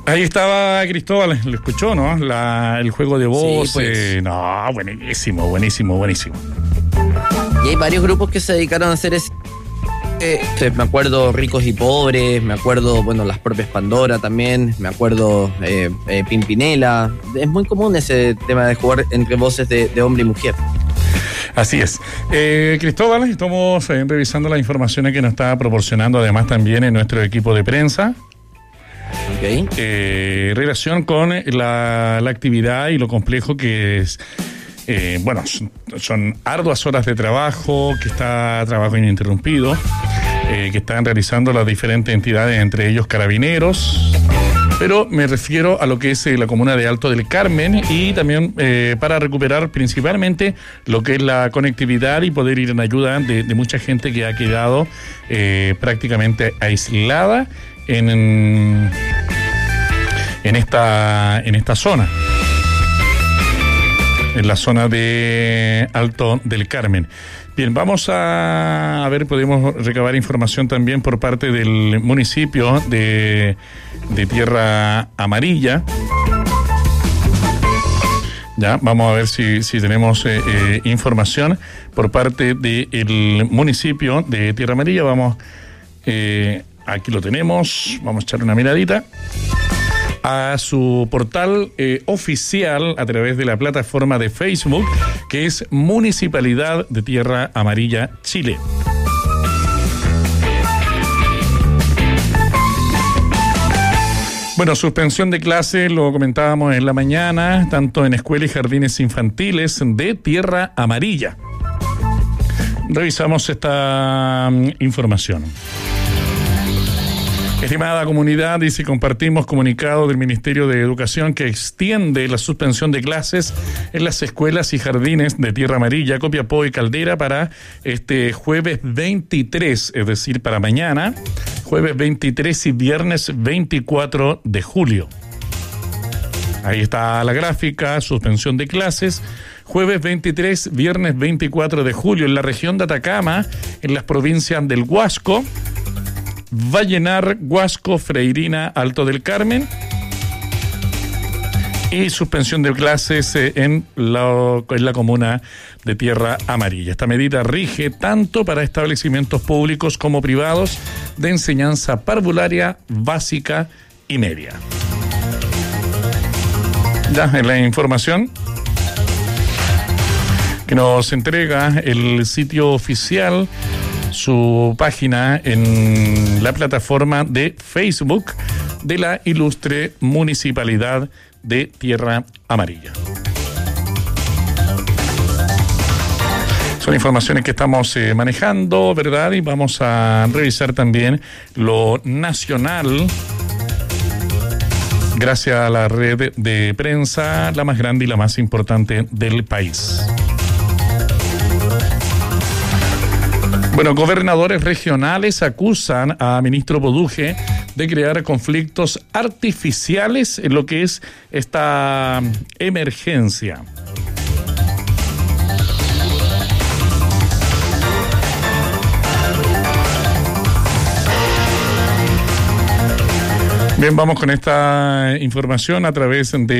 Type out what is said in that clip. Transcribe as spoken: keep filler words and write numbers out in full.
Ahí estaba Cristóbal, lo escuchó, ¿no? La, el juego de voz. Sí, pues. eh, no, buenísimo, buenísimo, buenísimo. Y hay varios grupos que se dedicaron a hacer ese. Eh, me acuerdo Ricos y Pobres, me acuerdo, bueno, las propias Pandora también, me acuerdo eh, eh, Pimpinela. Es muy común ese tema de jugar entre voces de, de hombre y mujer. Así es. Eh, Cristóbal, estamos eh, revisando las informaciones que nos está proporcionando además también en nuestro equipo de prensa. Okay. Eh, relación con la, la actividad y lo complejo que es. Eh, bueno, son, son arduas horas de trabajo, que está trabajo ininterrumpido, eh, que están realizando las diferentes entidades, entre ellos Carabineros, pero me refiero a lo que es eh, la comuna de Alto del Carmen y también eh, para recuperar principalmente lo que es la conectividad y poder ir en ayuda de, de mucha gente que ha quedado eh, prácticamente aislada en, en, esta, en esta zona. En la zona de Alto del Carmen. Bien, vamos a, a ver, podemos recabar información también por parte del municipio de, de Tierra Amarilla. Ya, vamos a ver si, si tenemos eh, eh, información por parte del municipio de Tierra Amarilla. Vamos, eh, aquí lo tenemos, vamos a echar una miradita a su portal eh, oficial a través de la plataforma de Facebook, que es Municipalidad de Tierra Amarilla, Chile. Bueno, suspensión de clases, lo comentábamos en la mañana, tanto en escuelas y jardines infantiles de Tierra Amarilla. Revisamos esta um, información. Estimada comunidad, dice, compartimos comunicado del Ministerio de Educación que extiende la suspensión de clases en las escuelas y jardines de Tierra Amarilla, Copiapó y Caldera para este jueves veintitrés, es decir, para mañana, jueves veintitrés y viernes veinticuatro de julio. Ahí está la gráfica, suspensión de clases. Jueves veintitrés, viernes veinticuatro de julio en la región de Atacama, en las provincias del Huasco, Vallenar, Huasco, Freirina, Alto del Carmen, y suspensión de clases en la, en la comuna de Tierra Amarilla. Esta medida rige tanto para establecimientos públicos como privados de enseñanza parvularia, básica y media. Ya en la información que nos entrega el sitio oficial, su página en la plataforma de Facebook de la ilustre Municipalidad de Tierra Amarilla. Son informaciones que estamos eh, manejando, ¿verdad? Y vamos a revisar también lo nacional, gracias a la red de prensa, la más grande y la más importante del país. Bueno, gobernadores regionales acusan a ministro Boduje de crear conflictos artificiales en lo que es esta emergencia. Bien, vamos con esta información a través de